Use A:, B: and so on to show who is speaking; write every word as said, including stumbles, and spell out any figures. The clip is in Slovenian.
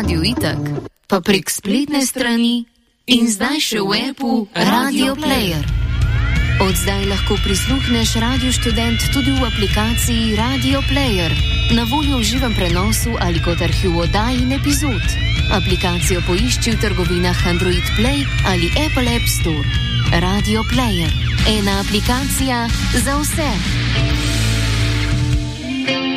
A: Radiu Itak, pa prek spletne strani in zdaj še v appu Radio Player. Od zdaj lahko prisluhneš Radio Študent tudi v aplikaciji Radio Player, na voljo v živem prenosu ali kot arhiv oddaj in epizod. Aplikacijo poišči v trgovinah Android Play ali Apple App Store. Radio Player. Ena aplikacija za vse.